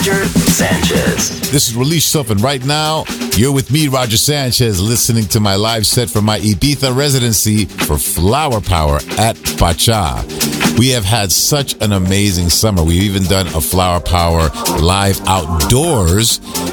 Roger Sanchez. This is Release Yourself, and right now, you're with me, Roger Sanchez, listening to my live set from my Ibiza residency for Flower Power at Pacha. We have had such an amazing summer. We've even done a Flower Power live outdoors